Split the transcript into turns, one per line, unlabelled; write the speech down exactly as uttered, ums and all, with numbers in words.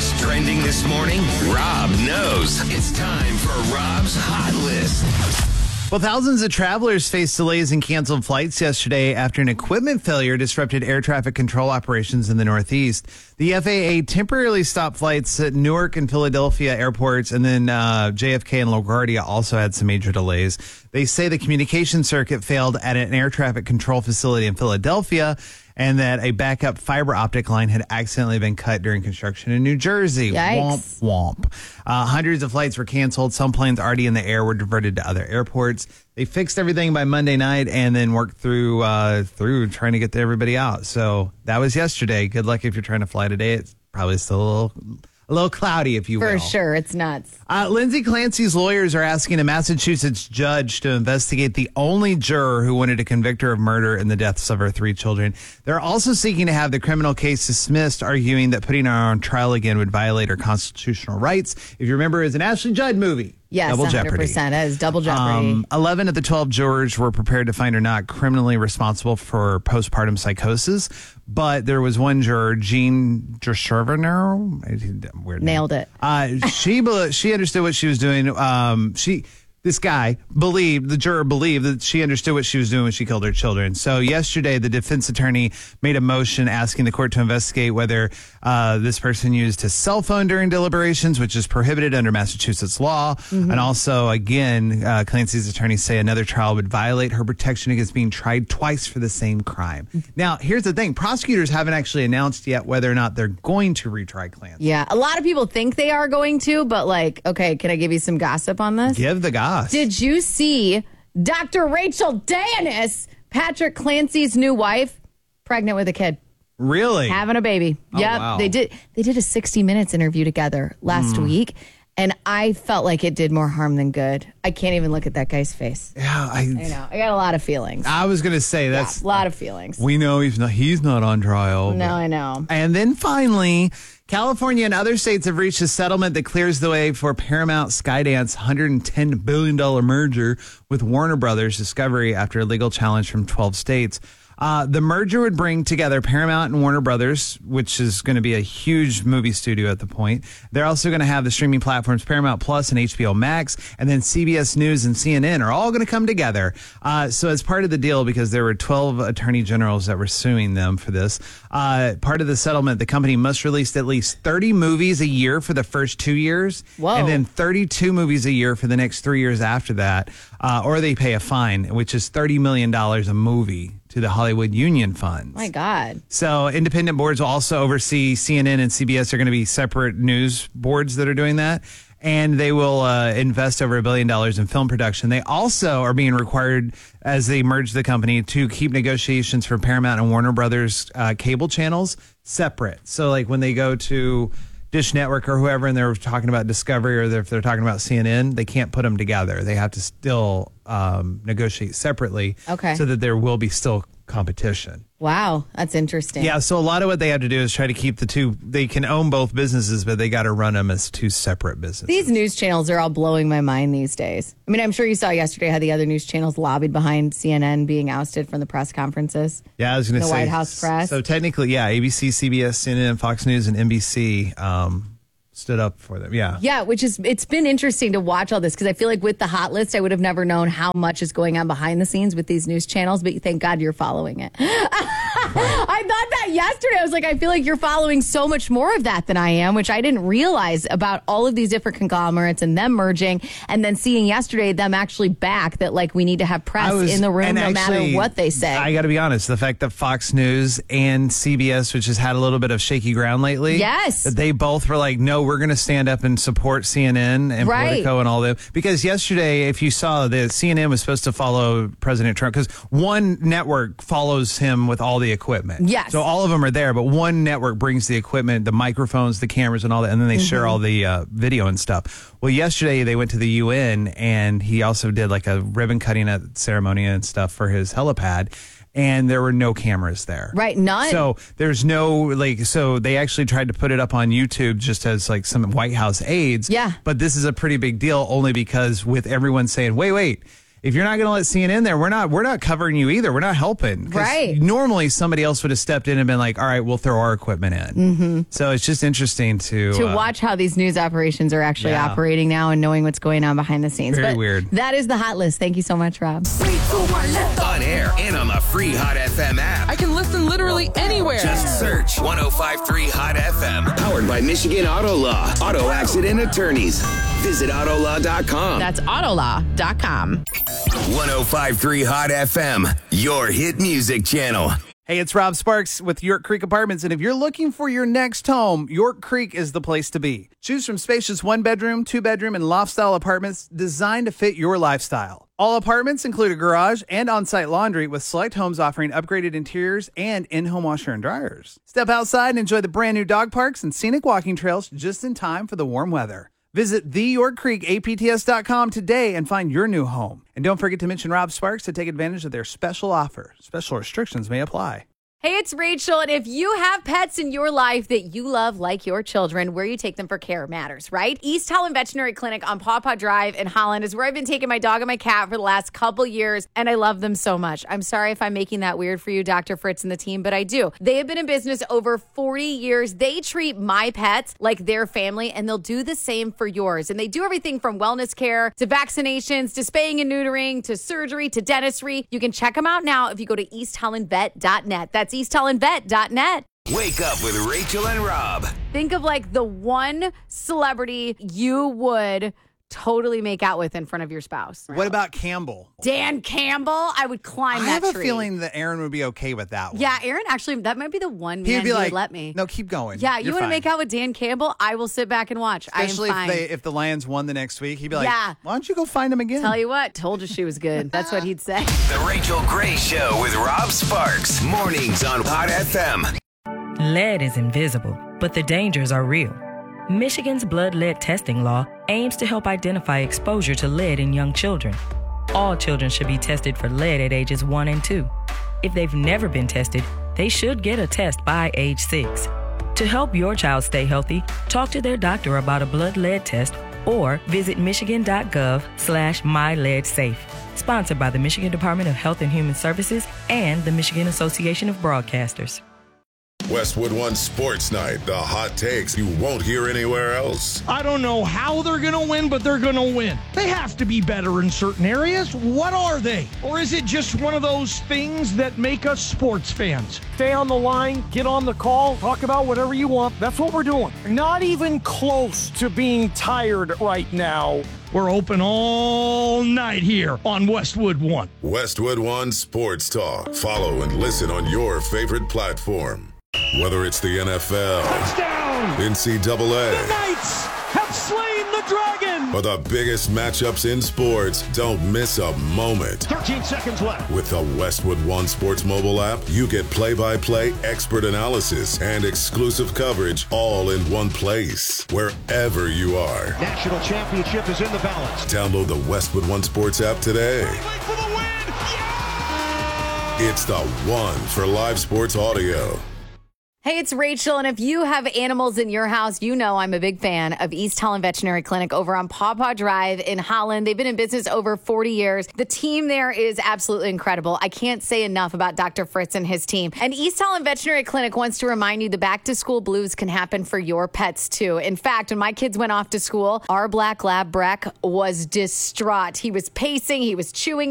What's trending this morning? Rob knows. It's time for Rob's Hot List.
Well, thousands of travelers faced delays and canceled flights yesterday after an equipment failure disrupted air traffic control operations in the Northeast. The F A A temporarily stopped flights at Newark and Philadelphia airports, and then uh, J F K and LaGuardia also had some major delays. They say the communication circuit failed at an air traffic control facility in Philadelphia, and that a backup fiber optic line had accidentally been cut during construction in New Jersey.
Yikes.
Womp, womp. Uh, hundreds of flights were canceled. Some planes already in the air were diverted to other airports. They fixed everything by Monday night and then worked through uh, through trying to get everybody out. So that was yesterday. Good luck if you're trying to fly today. It's probably still a little, a little cloudy, if you will.
For sure. It's nuts.
Uh, Lindsay Clancy's lawyers are asking a Massachusetts judge to investigate the only juror who wanted to convict her of murder in the deaths of her three children. They're also seeking to have the criminal case dismissed, arguing that putting her on trial again would violate her constitutional rights. If you remember, it was an Ashley Judd movie.
Yes,
Double
one hundred
Jeopardy.
percent. That is double jeopardy.
Um, eleven of the twelve jurors were prepared to find her not criminally responsible for postpartum psychosis, but there was one juror, Jean Gershurvener. Weird name.
Nailed it.
Uh, she be- she understood what she was doing. Um, she. This guy believed, the juror believed that she understood what she was doing when she killed her children. So yesterday, the defense attorney made a motion asking the court to investigate whether uh, this person used his cell phone during deliberations, which is prohibited under Massachusetts law. Mm-hmm. And also, again, uh, Clancy's attorneys say another trial would violate her protection against being tried twice for the same crime. Now, here's the thing. Prosecutors haven't actually announced yet whether or not they're going to retry Clancy.
Yeah, a lot of people think they are going to, but like, okay, can I give you some gossip on this?
Give the gossip.
Did you see Doctor Rachel Danis, Patrick Clancy's new wife, pregnant with a kid?
Really?
Having a baby.
Oh,
yep.
wow.
They did they did a sixty minutes interview together last
Mm.
week, and I felt like it did more harm than good. I can't even look at that guy's face.
Yeah, I,
I know. I got a lot of feelings.
I was going to say that's
yeah, a lot of feelings.
We know he's not he's not on trial.
No,
but-
I know.
And then finally, California and other states have reached a settlement that clears the way for Paramount Skydance's one hundred ten billion dollars merger with Warner Brothers Discovery after a legal challenge from twelve states. Uh, the merger would bring together Paramount and Warner Brothers, which is going to be a huge movie studio at the point. They're also going to have the streaming platforms Paramount Plus and H B O Max, and then C B S News and C N N are all going to come together. Uh, so as part of the deal, because there were twelve attorney generals that were suing them for this, uh, part of the settlement, the company must release at least thirty movies a year for the first two years,
Whoa.
and then thirty-two movies a year for the next three years after that, uh, or they pay a fine, which is thirty million dollars a movie to the Hollywood Union funds.
My God.
So independent boards will also oversee C N N and C B S. Are going to be separate news boards that are doing that. And they will uh, invest over a billion dollars in film production. They also are being required, as they merge the company, to keep negotiations for Paramount and Warner Brothers uh, cable channels separate. So like when they go to Dish Network or whoever, and they're talking about Discovery, or if they're talking about C N N, they can't put them together. They have to still um, negotiate separately,
Okay.
so that there will be still competition.
Wow, that's interesting.
Yeah, so a lot of what they have to do is try to keep the two. They can own both businesses, but they got to run them as two separate businesses.
These news channels are all blowing my mind these days. I mean, I'm sure you saw yesterday how the other news channels lobbied behind C N N being ousted from the press conferences.
Yeah, I was going to
The
say
White House press.
So technically, yeah, A B C, C B S, C N N, Fox News, and N B C um, stood up for them. Yeah.
Yeah, which is, it's been interesting to watch all this because I feel like with the hot list, I would have never known how much is going on behind the scenes with these news channels, but thank God you're following it. I thought that yesterday. I was like, I feel like you're following so much more of that than I am, which I didn't realize about all of these different conglomerates and them merging, and then seeing yesterday them actually back that like we need to have press
was-
in the room
and
no
actually,
matter what they say.
I got to be honest, the fact that Fox News and C B S, which has had a little bit of shaky ground lately,
Yes.
that they both were like, no, we're going to stand up and support C N N and
Right.
Politico and all them. Because yesterday, if you saw that C N N was supposed to follow President Trump, because one network follows him with all the equipment.
Yes.
So all of them are there, but one network brings the equipment, the microphones, the cameras, and all that, and then they share all the uh, video and stuff. Well, yesterday they went to the U N, and he also did like a ribbon cutting at ceremony and stuff for his helipad. And there were no cameras there.
Right, none.
So there's no, like, so they actually tried to put it up on YouTube just as like some White House aides.
Yeah.
But this is a pretty big deal only because with everyone saying, wait, wait, if you're not going to let C N N there, we're not we're not covering you either. We're not helping. 'Cause
Right.
normally somebody else would have stepped in and been like, all right, we'll throw our equipment in. Mm-hmm. So it's just interesting to
to
uh,
watch how these news operations are actually
Yeah.
operating now and knowing what's going on behind the scenes.
Very
But
weird.
That is the hot list. Thank you so much, Rob.
On air and on the free Hot F M app.
I can listen literally anywhere.
Just search one oh five point three Hot F M. Powered by Michigan Auto Law. Auto accident attorneys. Visit auto law dot com.
That's autolaw dot com.
one oh five point three Hot F M. Your hit music channel.
Hey, it's Rob Sparks with York Creek Apartments, and if you're looking for your next home, York Creek is the place to be. Choose from spacious one-bedroom, two-bedroom, and loft-style apartments designed to fit your lifestyle. All apartments include a garage and on-site laundry, with select homes offering upgraded interiors and in-home washer and dryers. Step outside and enjoy the brand-new dog parks and scenic walking trails just in time for the warm weather. Visit the york creek A P T S dot com today and find your new home. And don't forget to mention Rob Sparks to take advantage of their special offer. Special restrictions may apply.
Hey, it's Rachel, and if you have pets in your life that you love like your children, where you take them for care matters, right? East Holland Veterinary Clinic on Paw Paw Drive in Holland is where I've been taking my dog and my cat for the last couple years, and I love them so much. I'm sorry if I'm making that weird for you, Doctor Fritz and the team, but I do. They have been in business over forty years. They treat my pets like their family, and they'll do the same for yours. And they do everything from wellness care to vaccinations to spaying and neutering to surgery to dentistry. You can check them out now if you go to east holland vet dot net. That's east holland vet dot net.
Wake up with Rachel and Rob.
Think of like the one celebrity you would totally make out with in front of your spouse.
What about Campbell?
Dan Campbell? I would climb
I
that
have a
tree.
feeling that Aaron would be okay with that one.
Yeah, Aaron, actually, that might be the one
He'd
man
be
who
like,
would let me.
no, keep going.
Yeah, you
You're
want to
fine.
make out with Dan Campbell? I will sit back and watch.
Especially
I am
if
fine.
they if the Lions won the next week, he'd be like,
Yeah.
why don't you go find him again?
Tell you what, told you she was good. That's what he'd say.
The Rachel Gray Show with Rob Sparks. Mornings on Hot F M.
Lead is invisible, but the dangers are real. Michigan's blood lead testing law aims to help identify exposure to lead in young children. All children should be tested for lead at ages one and two. If they've never been tested, they should get a test by age six. To help your child stay healthy, talk to their doctor about a blood lead test or visit michigan.gov slash myleadsafe. Sponsored by the Michigan Department of Health and Human Services and the Michigan Association of Broadcasters.
Westwood One Sports Night, the hot takes you won't hear anywhere else.
I don't know how they're going to win, but they're going to win. They have to be better in certain areas. What are they? Or is it just one of those things that make us sports fans? Stay on the line, get on the call, talk about whatever you want. That's what we're doing. Not even close to being tired right now. We're open all night here on Westwood One.
Westwood One Sports Talk. Follow and listen on your favorite platform. Whether it's the N F L,
Touchdown!
N C double A,
The Knights have slain the dragon!
or the biggest matchups in sports, don't miss a moment.
thirteen seconds left.
With the Westwood One Sports mobile app, you get play-by-play expert analysis and exclusive coverage all in one place, wherever you are.
National championship is in the balance.
Download the Westwood One Sports app today.
For the win! Yeah!
It's the one for live sports audio.
Hey, it's Rachel, and if you have animals in your house, you know I'm a big fan of East Holland Veterinary Clinic over on Paw Paw Drive in Holland. They've been in business over forty years. The team there is absolutely incredible. I can't say enough about Doctor Fritz and his team. And East Holland Veterinary Clinic wants to remind you the back-to-school blues can happen for your pets, too. In fact, when my kids went off to school, our black lab, Breck, was distraught. He was pacing, he was chewing